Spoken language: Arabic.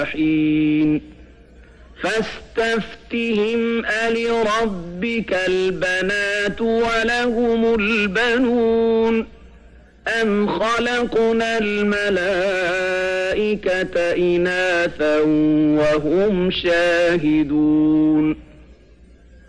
حين فاستفتهم ألربك البنات ولهم البنون أم خلقنا الملائكة إناثا وهم شاهدون